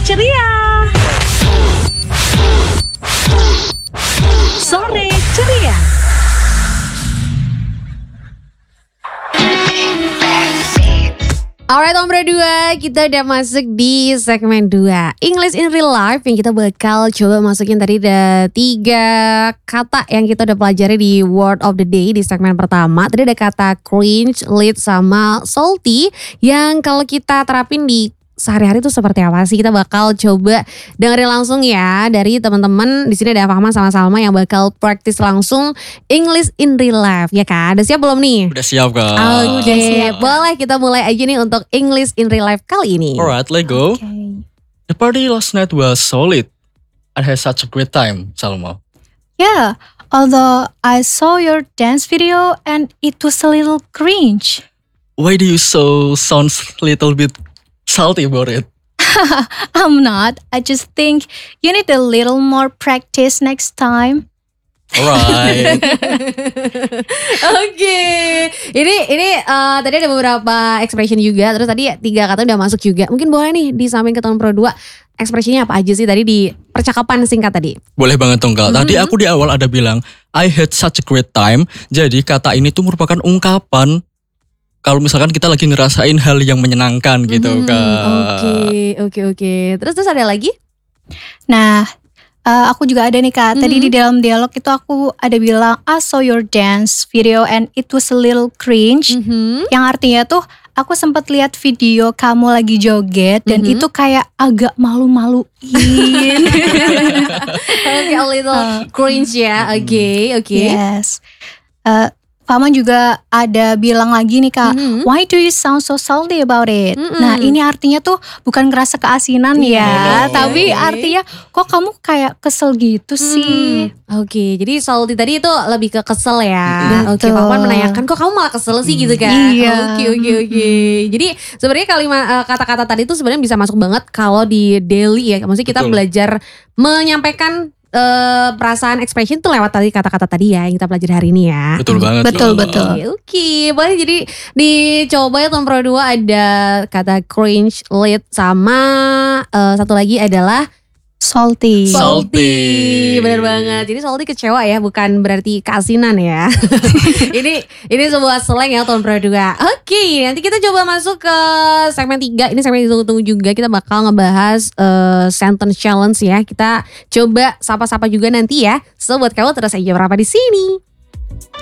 ceria. Sore ceria. Alright Om Bro 2, kita udah masuk di segmen 2 English in Real Life yang kita bakal coba masukin tadi ada 3 kata yang kita udah pelajari di Word of the Day di segmen pertama. Tadi ada kata cringe, lit, sama salty yang kalau kita terapin di sehari-hari itu seperti apa sih? Kita bakal coba dengerin langsung ya dari teman-teman. Di sini ada Fahma sama Salma yang bakal praktis langsung English in Real Life, ya kan? Udah siap belum nih? Udah siap Kak. Oke, boleh kita mulai aja nih untuk English in Real Life kali ini. Alright, let's go. The party last night was solid. I had such a great time, Salma. Yeah, although I saw your dance video and it was a little cringe. Why do you sound little bit salty about it? I'm not. I just think you need a little more practice next time. Alright. Oke, ini tadi ada beberapa expression juga. Terus tadi 3 kata udah masuk juga. Mungkin boleh nih disampaikan ke tahun Pro 2 ekspresinya apa aja sih tadi di percakapan singkat tadi? Boleh banget dong Kak. Tadi aku di awal ada bilang I had such a great time. Jadi kata ini tuh merupakan ungkapan kalau misalkan kita lagi ngerasain hal yang menyenangkan gitu Kak. Oke. Terus ada lagi? Nah, aku juga ada nih Kak. Tadi di dalam dialog itu aku ada bilang I saw your dance video and it was a little cringe. Yang artinya tuh aku sempat lihat video kamu lagi joget dan itu kayak agak malu-maluin. Oke, a little cringe ya. Oke. Yes. Fama juga ada bilang lagi nih Kak, why do you sound so salty about it? Nah ini artinya tuh bukan ngerasa keasinan ya, tapi artinya kok kamu kayak kesel gitu sih. Oke, jadi salty tadi itu lebih ke kesel ya. Oke, Papan menanyakan kok kamu malah kesel sih gitu kan? Iya. Oke. Jadi sebenarnya kalimat kata-kata tadi itu sebenarnya bisa masuk banget kalau di daily ya. Maksudnya kita belajar menyampaikan perasaan expression tuh lewat tadi kata-kata tadi ya yang kita pelajari hari ini ya. Betul banget. Betul. Oke, boleh jadi dicoba ya Tom Pro 2 ada kata cringe, lit, sama satu lagi adalah Salty. Bener banget. Jadi salty kecewa ya, bukan berarti keasinan ya. ini sebuah slang ya Tom Pro 2. Oke, nanti kita coba masuk ke segmen 3. Ini segmen ditunggu-tunggu juga. Kita bakal ngebahas sentence challenge ya. Kita coba sapa-sapa juga nanti ya. So buat kamu terus aja berapa di sini.